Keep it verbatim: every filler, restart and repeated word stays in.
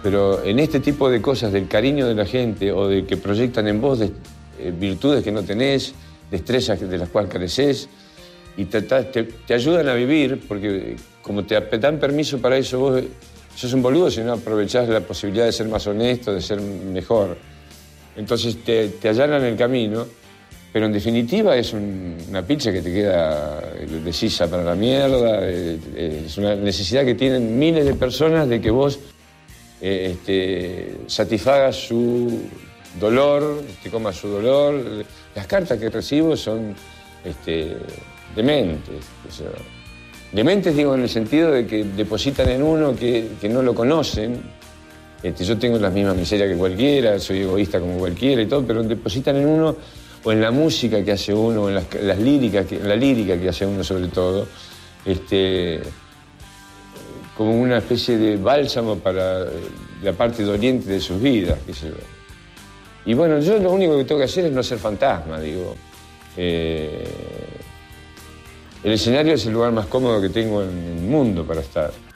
Pero en este tipo de cosas, del cariño de la gente o de que proyectan en vos de, eh, virtudes que no tenés, destrezas de las cuales careces, y te, te, te ayudan a vivir, porque como te dan permiso para eso, vos sos un boludo si no aprovechás la posibilidad de ser más honesto, de ser mejor. Entonces te, te allanan el camino, pero en definitiva es un, una pizza que te queda de sisa para la mierda, es una necesidad que tienen miles de personas de que vos eh, este, satisfagas su dolor, te comas su dolor. Las cartas que recibo son este, dementes. O sea, dementes digo en el sentido de que depositan en uno que, que no lo conocen. Este, yo tengo las mismas miserias que cualquiera, soy egoísta como cualquiera y todo, pero depositan en uno, o en la música que hace uno, o en las, las líricas, que, en la lírica que hace uno sobre todo, este, como una especie de bálsamo para la parte doliente de sus vidas, qué sé yo. Y bueno, yo lo único que tengo que hacer es no ser fantasma, digo. Eh, el escenario es el lugar más cómodo que tengo en el mundo para estar.